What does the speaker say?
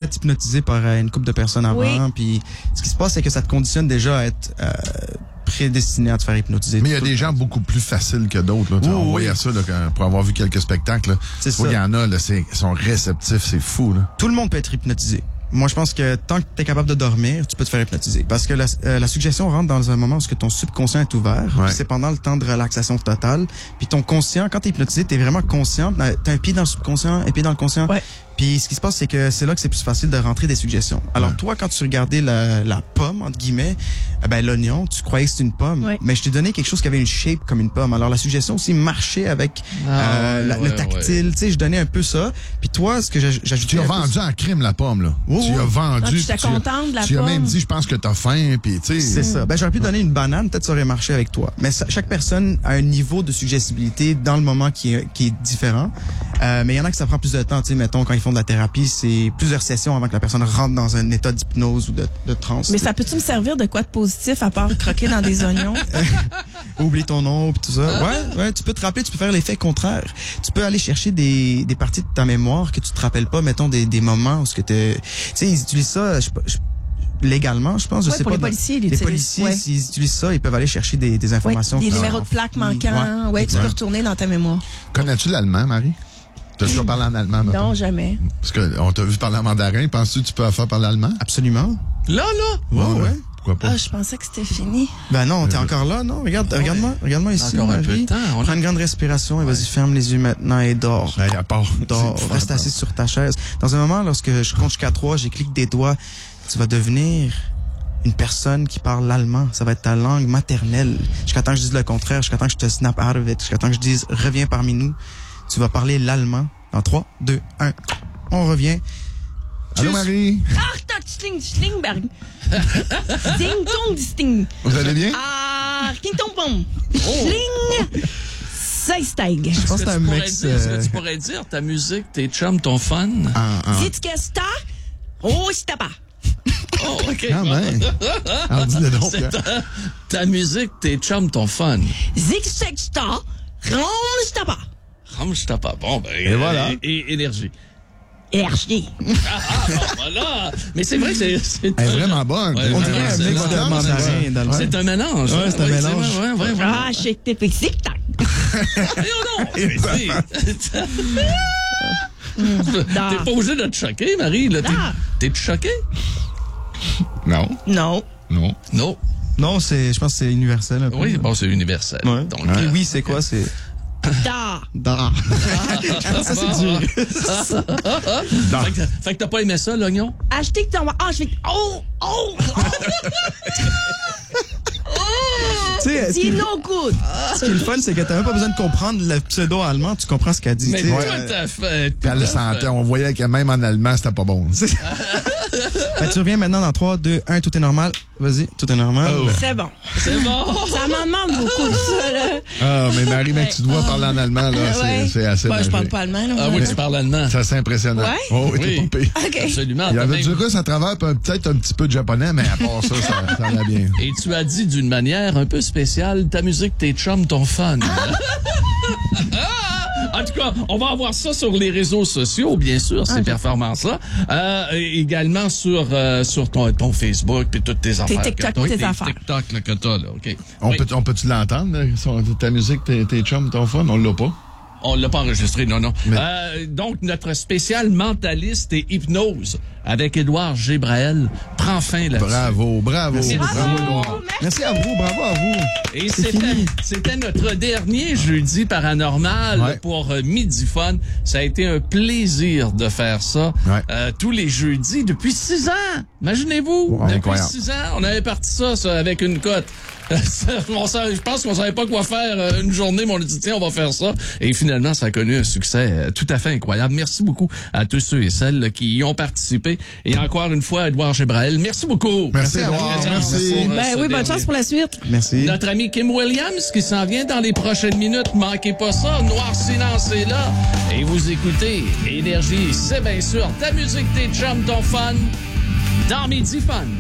fait hypnotiser par une couple de personnes avant. Puis ce qui se passe, c'est que ça te conditionne déjà à être prédestiné à te faire hypnotiser. Mais il y a des gens beaucoup plus faciles que d'autres. Là. On voyait ça là, pour avoir vu quelques spectacles. C'est ça. Il y en a, là, ils sont réceptifs, c'est fou. Là. Tout le monde peut être hypnotisé. Moi, je pense que tant que tu es capable de dormir, tu peux te faire hypnotiser. Parce que la suggestion rentre dans un moment où ton subconscient est ouvert. Ouais. Puis c'est pendant le temps de relaxation totale. Puis ton conscient, quand tu es hypnotisé, tu es vraiment conscient. Tu as un pied dans le subconscient, un pied dans le conscient. Ouais. Puis ce qui se passe, c'est que c'est là que c'est plus facile de rentrer des suggestions. Alors toi, quand tu regardais la pomme, entre guillemets, l'oignon, tu croyais que c'était une pomme. Ouais. Mais je t'ai donné quelque chose qui avait une shape comme une pomme. Alors la suggestion aussi marchait avec le tactile. Tu sais, je donnais un peu ça. Puis toi, ce que j'ajoutais... Tu as vendu en crime la pomme, là. Tu as vendu. Tu étais contente de la pomme. Tu as même dit, je pense que t'as faim. Puis tu sais... C'est ça. J'aurais pu donner une banane, peut-être ça aurait marché avec toi. Mais chaque personne a un niveau de suggestibilité dans le moment qui est différent. Mais il y en a que ça prend plus de temps. Tu sais, mettons, quand ils font de la thérapie, c'est plusieurs sessions avant que la personne rentre dans un état d'hypnose ou de transe. Mais ça peut-tu me servir de quoi de positif à part croquer dans des oignons? Oublie ton nom pis tout ça. Ouais, tu peux te rappeler, tu peux faire l'effet contraire. Tu peux aller chercher des parties de ta mémoire que tu te rappelles pas, mettons des moments où ce que tu sais, ils utilisent ça, légalement, je pense, je sais pour pas. Les policiers, s'ils utilisent ça, ils peuvent aller chercher des informations. Des numéros de plaques manquants. Tu peux retourner dans ta mémoire. Connais-tu l'allemand, Marie? T'as toujours parlé en allemand, maintenant? Non, jamais. Parce qu'on t'a vu parler en mandarin. Penses-tu que tu peux faire parler allemand? Absolument. Là? Ouais. Pourquoi pas? Ah, je pensais que c'était fini. Ben non, t'es encore là, non? Regarde-moi ici. Encore un peu de temps. Prends une grande respiration et vas-y, ferme les yeux maintenant et dors. À part. Dors. Reste assis sur ta chaise. Dans un moment, lorsque je compte jusqu'à 3, j'ai cliqué des doigts, tu vas devenir une personne qui parle l'allemand. Ça va être ta langue maternelle. Jusqu'à temps que je dise le contraire, jusqu'à temps que je te snap out of it, jusqu'à temps que je dise reviens parmi nous. Tu vas parler l'allemand. Dans 3, 2, 1. On revient. Allô, Marie? Schlingberg. Ding dong sting. Vous allez bien? King tong pom. Schling. Seisteg. Je pense que c'est un mix. Est-ce que tu pourrais dire ta musique, tes chums, ton fun? Zitkesta. Oh, c'est pas. Oh, OK. Ah, ben. Alors, dis-le donc. Ta musique, tes chums, ton fun. Zitkesta. Ramstapa. Ramstapa. Bon, ben. Et voilà. Et énergie. Énergie. Bon, voilà. Mais c'est vrai que c'est Elle est vraiment bonne. Ouais, On dirait un mix de mandarin d'allemand. C'est un mélange. Ouais, c'est un mélange. Ouais. J'ai été tic-tac. Non. T'es pas obligé de te choquer, Marie. Là, t'es choqué? Non. Non. Non. Non, je pense que c'est universel un peu. Oui, bon, c'est universel. Ouais. Donc, oui, c'est quoi? C'est... Da. Ça, c'est dur. Fait que t'as pas aimé ça, l'oignon? Acheter que t'en vas. Je fais. Oh! C'est no good. Ce qui est le fun, c'est que t'as même pas besoin de comprendre le pseudo-allemand, tu comprends ce qu'elle dit. Mais tout à fait. Puis elle le sentait, on voyait que même en allemand, c'était pas bon. Tu reviens maintenant dans 3, 2, 1, tout est normal. Vas-y, tout est normal. Oh. C'est bon. C'est bon. Ça m'en demande beaucoup de ça, là. Ah, mais Marie, mec, tu dois parler en allemand, là. C'est assez je magique. parle pas allemand, là. Ah oui, tu parles allemand. Ça, c'est impressionnant. Ouais? Oh, oui, t'es pas pire. OK. Absolument. Il y avait du russe à travers, puis peut-être un petit peu de japonais, mais à part ça, ça allait bien. Et tu as dit d'une manière un peu spéciale, ta musique, tes chums, ton fun. En tout cas, on va avoir ça sur les réseaux sociaux, bien sûr, ces performances-là. Également sur ton Facebook puis toutes tes affaires. Tes TikTok, tes affaires. TikTok là, que t'as, là, OK. On peut-tu l'entendre, ta musique, tes chums, ton fun? On l'a pas. On l'a pas enregistré, non. Mais... Donc, notre spécial mentaliste et hypnose avec Édouard Gébrael prend fin là-dessus. Bravo. Merci, Bravo, Édouard. Merci à vous, bravo à vous. Et c'était notre dernier jeudi paranormal pour Midi Fun. Ça a été un plaisir de faire ça tous les jeudis depuis 6 ans. Imaginez-vous, depuis incroyable. 6 ans, on avait parti ça avec une cote. Je pense qu'on savait pas quoi faire une journée, mais on a dit tiens, on va faire ça. Et finalement, ça a connu un succès tout à fait incroyable. Merci beaucoup à tous ceux et celles qui y ont participé. Et encore une fois, Édouard Gébrael, merci beaucoup. Merci, Édouard. Merci. Oui, bonne chance pour la suite. Merci. Notre ami Kim Williams qui s'en vient dans les prochaines minutes. Manquez pas ça. Noir Silence est là. Et vous écoutez Énergie, c'est bien sûr ta musique, tes chums, ton fun. Dans Midi Fun.